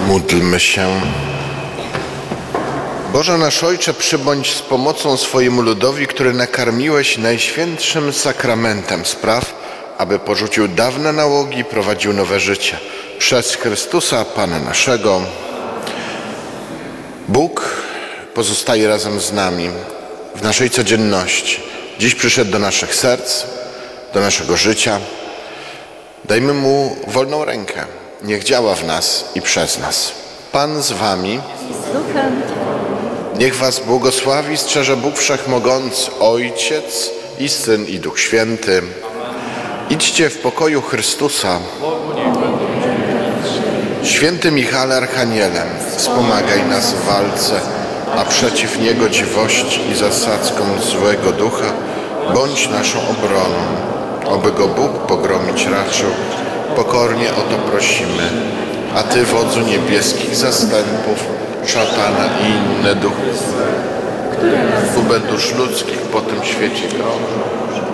Módlmy się. Boże nasz Ojcze, przybądź z pomocą swojemu ludowi, który nakarmiłeś najświętszym sakramentem spraw, aby porzucił dawne nałogi i prowadził nowe życie. Przez Chrystusa Pana naszego. Bóg pozostaje razem z nami w naszej codzienności. Dziś przyszedł do naszych serc, do naszego życia. Dajmy Mu wolną rękę. Niech działa w nas i przez nas. Pan z wami. Niech was błogosławi, strzeże Bóg Wszechmogący, Ojciec i Syn i Duch Święty. Idźcie w pokoju Chrystusa. Święty Michale Archanielem, wspomagaj nas w walce, a przeciw niegodziwości i zasadzkom złego ducha bądź naszą obroną. Oby go Bóg pogromić raczył, pokornie o to prosimy. A Ty, wodzu niebieskich zastępów, szatana i inne duchy, które dusz ludzkich po tym świecie krążą,